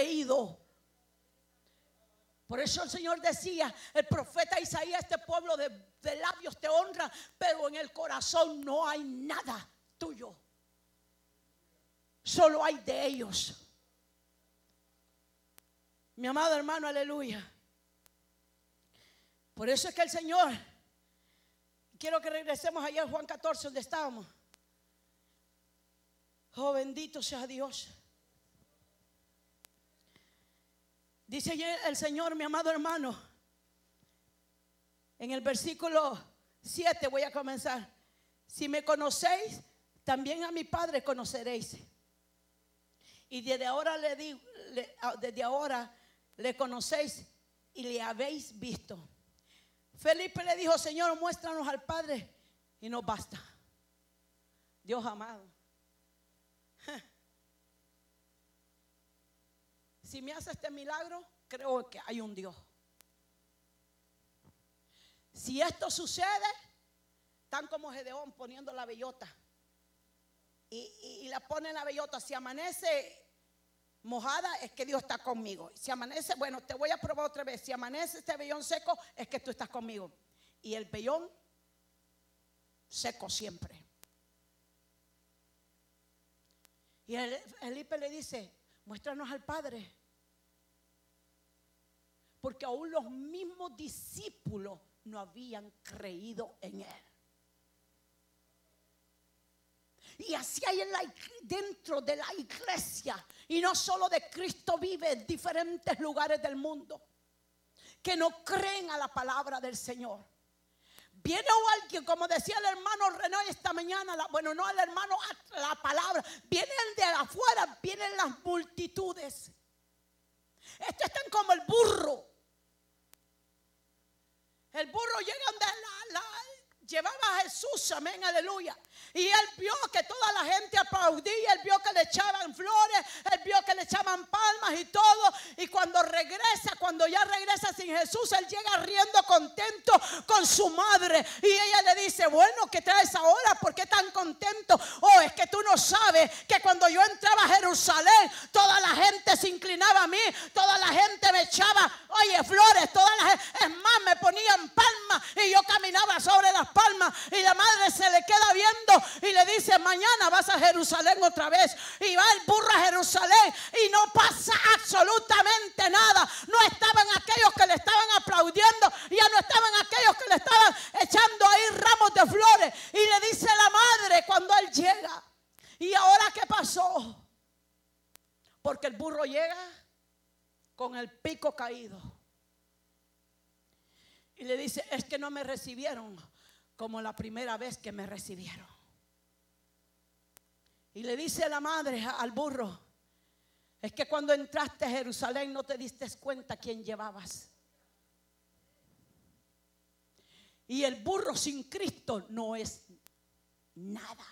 creído. Por eso el Señor decía, el profeta Isaías, este pueblo de labios te honra, pero en el corazón no hay nada tuyo. Solo hay de ellos. Mi amado hermano, aleluya. Por eso es que el Señor, quiero que regresemos allá a Juan 14 donde estábamos. Oh, bendito sea Dios. Dice el Señor, mi amado hermano, en el versículo 7 voy a comenzar. Si me conocéis, también a mi Padre conoceréis. Y desde ahora le conocéis y le habéis visto. Felipe le dijo, Señor, muéstranos al Padre y nos basta. Dios amado. Si me hace este milagro, creo que hay un Dios. Si esto sucede, tan como Gedeón poniendo la bellota y la pone en la bellota, si amanece mojada es que Dios está conmigo. Si amanece, bueno, te voy a probar otra vez. Si amanece este vellón seco es que tú estás conmigo. Y el vellón seco siempre. Y Felipe le dice, muéstranos al Padre. Porque aún los mismos discípulos no habían creído en Él. Y así hay dentro de la iglesia, y no solo de Cristo vive en diferentes lugares del mundo, que no creen a la palabra del Señor. Viene alguien, como decía el hermano René esta mañana, bueno, no el hermano, a la palabra. Vienen de afuera, vienen las multitudes. Estos están como el burro. El burro llega donde llevaba a Jesús, amén, aleluya. Y él vio que toda la gente aplaudía, él vio que le echaban flores, él vio que le echaban palmas y todo. Y cuando ya regresa sin Jesús, él llega riendo contento con su madre. Y ella le dice, bueno, ¿qué traes ahora? ¿Por qué tan contento? Oh, es que tú no sabes que cuando yo entraba a Jerusalén, toda la gente se inclinaba a mí, toda la gente me echaba, oye, flores, toda la gente, es más, me ponían palmas y yo caminaba sobre las palmas. Y la madre se le queda viendo y le dice, mañana vas a Jerusalén otra vez. Y va el burro a Jerusalén y no pasa absolutamente nada. No estaban aquellos que le estaban aplaudiendo, ya no estaban aquellos que le estaban echando ahí ramos de flores. Y le dice la madre cuando él llega, ¿y ahora qué pasó? Porque el burro llega con el pico caído y le dice, es que no me recibieron como la primera vez que me recibieron. Y le dice la madre al burro, es que cuando entraste a Jerusalén no te diste cuenta quién llevabas. Y el burro sin Cristo no es nada.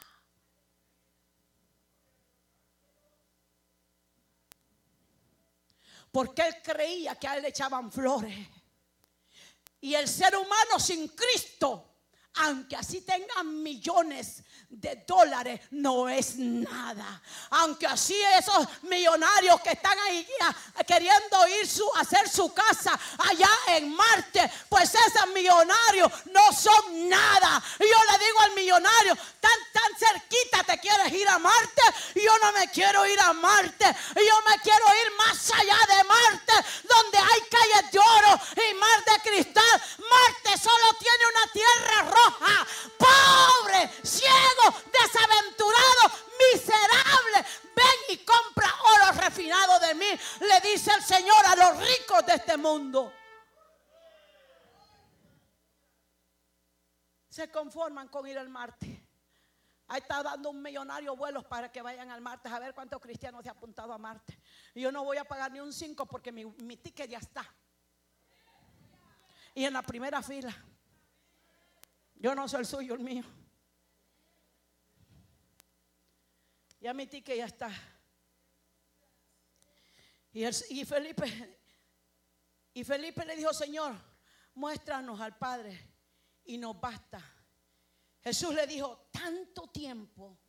Porque él creía que a él le echaban flores. Y el ser humano sin Cristo, aunque así tengan millones de dólares, no es nada. Aunque así esos millonarios que están ahí queriendo hacer su casa allá en Marte, pues esos millonarios no son nada. Y yo le digo al millonario, tan cerquita te quieres ir a Marte. Yo no me quiero ir a Marte. Yo me quiero ir más allá de Marte, donde hay calles de oro y mar de cristal. Marte solo tiene una tierra roja, pobre, ciego, desaventurado, miserable. Ven y compra oro refinado de mí, le dice el Señor a los ricos de este mundo. Se conforman con ir al Marte. Ahí está dando un millonario vuelos para que vayan al Marte. A ver cuántos cristianos se han apuntado a Marte. Y yo no voy a pagar ni un 5 porque mi ticket ya está. Y en la primera fila. Yo no soy el suyo, el mío. Ya mi ticket ya está. Y Felipe le dijo, Señor, muéstranos al Padre y nos basta. Jesús le dijo, tanto tiempo